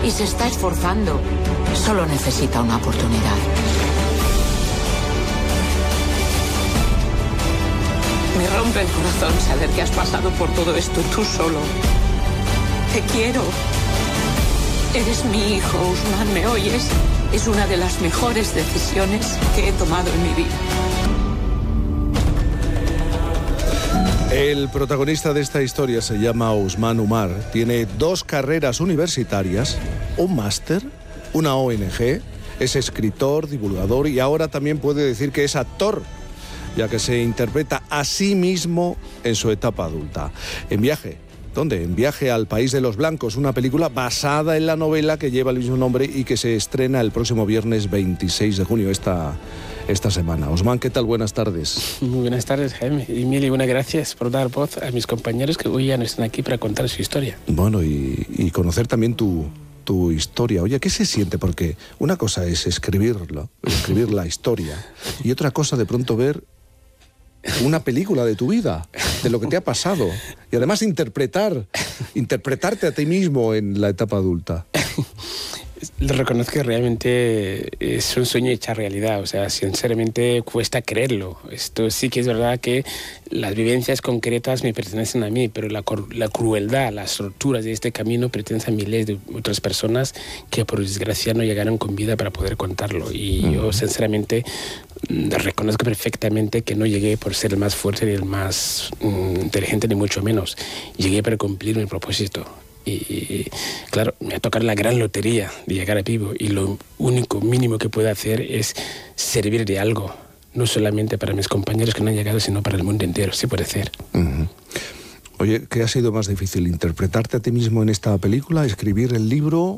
y se está esforzando. Solo necesita una oportunidad. Me rompe el corazón saber que has pasado por todo esto tú solo. Te quiero. Eres mi hijo, Usman, ¿me oyes? Es una de las mejores decisiones que he tomado en mi vida. El protagonista de esta historia se llama Usman Umar. Tiene 2 carreras universitarias, un máster, una ONG, es escritor, divulgador y ahora también puede decir que es actor, ya que se interpreta a sí mismo en su etapa adulta. En Viaje. ¿Dónde? En Viaje al País de los Blancos, una película basada en la novela que lleva el mismo nombre y que se estrena el próximo viernes 26 de junio, esta semana. Usman, ¿qué tal? Buenas tardes. Muy buenas tardes, Jaime. Y mil y buenas gracias por dar voz a mis compañeros que hoy ya no están aquí para contar su historia. Bueno, y conocer también tu historia. Oye, ¿qué se siente? Porque una cosa es escribir la historia y otra cosa de pronto ver una película de tu vida, de lo que te ha pasado. Y además interpretarte a ti mismo en la etapa adulta. Reconozco que realmente es un sueño hecho realidad, o sea, sinceramente cuesta creerlo. Esto sí que es verdad que las vivencias concretas me pertenecen a mí, pero la crueldad, las torturas de este camino pertenecen a miles de otras personas que por desgracia no llegaron con vida para poder contarlo. Y yo sinceramente reconozco perfectamente que no llegué por ser el más fuerte ni el más inteligente, ni mucho menos. Llegué para cumplir mi propósito. Y claro, me va a tocar la gran lotería de llegar a vivo y lo único mínimo que puedo hacer es servir de algo, no solamente para mis compañeros que no han llegado, sino para el mundo entero, si puede ser. Oye, ¿qué ha sido más difícil? ¿Interpretarte a ti mismo en esta película? ¿Escribir el libro?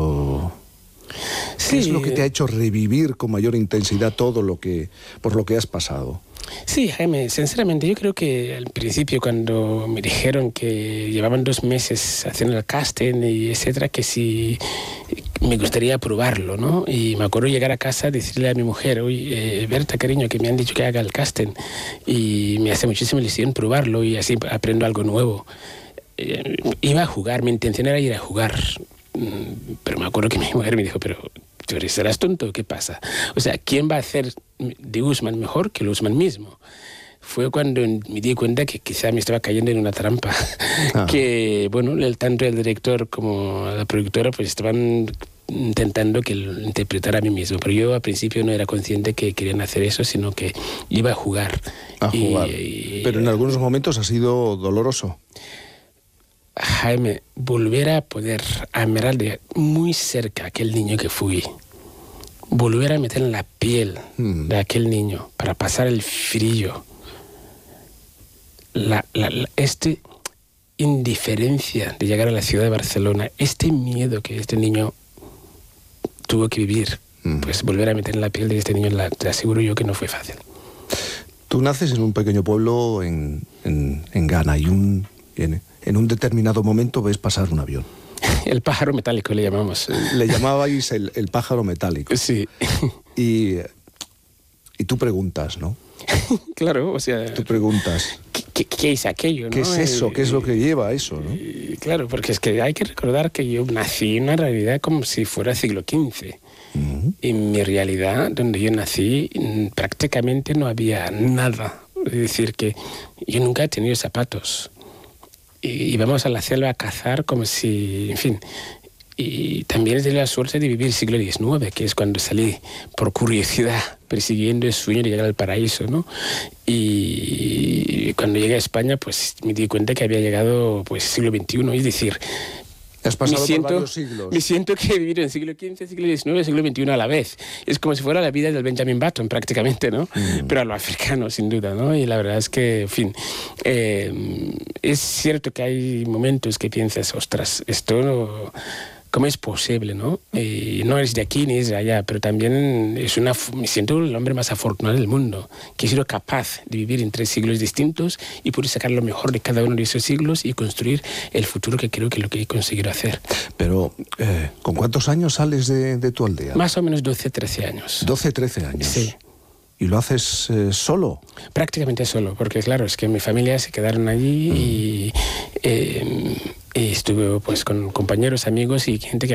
¿Qué es lo que te ha hecho revivir con mayor intensidad todo por lo que has pasado? Sí, Jaime, sinceramente yo creo que al principio cuando me dijeron que llevaban 2 meses haciendo el casting y etcétera, que sí me gustaría probarlo, ¿no? Y me acuerdo llegar a casa, decirle a mi mujer, oye, Berta, cariño, que me han dicho que haga el casting y me hace muchísima ilusión probarlo y así aprendo algo nuevo. Iba a jugar, mi intención era ir a jugar, pero me acuerdo que mi mujer me dijo, pero ¿tú serás tonto? ¿Qué pasa? O sea, ¿quién va a hacer de Usman mejor que el Usman mismo? Fue cuando me di cuenta que quizá me estaba cayendo en una trampa. Que, bueno, tanto el director como la productora pues estaban intentando que lo interpretara a mí mismo. Pero yo al principio no era consciente que querían hacer eso, sino que iba a jugar. Pero en algunos momentos ha sido doloroso. Jaime, volver a poder mirar de muy cerca aquel niño que fui, volver a meter en la piel de aquel niño para pasar el frío, este indiferencia de llegar a la ciudad de Barcelona, este miedo que este niño tuvo que vivir, pues volver a meter en la piel de este niño, te aseguro yo que no fue fácil. Tú naces en un pequeño pueblo en Ghana y en un determinado momento ves pasar un avión. El pájaro metálico le llamamos. Le llamabais el pájaro metálico. Sí. Y tú preguntas, ¿no? Claro, o sea... Tú preguntas... ¿Qué es aquello, no? ¿Qué es eso? ¿Qué es lo que lleva eso, no? Claro, porque es que hay que recordar que yo nací en una realidad como si fuera siglo XV. En mi realidad, donde yo nací, prácticamente no había nada. Es decir, que yo nunca he tenido zapatos. Íbamos a la selva a cazar como si, en fin, y también he tenido la suerte de vivir el siglo XIX, que es cuando salí por curiosidad, persiguiendo el sueño de llegar al paraíso, ¿no? Y cuando llegué a España, pues me di cuenta que había llegado, pues, siglo XXI, es decir... Has pasado por varios siglos. Me siento que he vivido en siglo XV, siglo XIX, siglo XXI a la vez. Es como si fuera la vida del Benjamin Button, prácticamente, ¿no? Pero a lo africano, sin duda, ¿no? Y la verdad es que, en fin, es cierto que hay momentos que piensas, ostras, esto no... ¿Cómo es posible, no? No es de aquí ni es de allá, pero también me siento el hombre más afortunado del mundo, que he sido capaz de vivir en 3 siglos distintos y poder sacar lo mejor de cada uno de esos siglos y construir el futuro que creo que es lo que he conseguido hacer. Pero, ¿con cuántos años sales de tu aldea? Más o menos 12, 13 años. 12, 13 años. Sí. ¿Y lo haces solo? Prácticamente solo, porque claro, es que mi familia se quedaron allí y estuve pues con compañeros, amigos y gente que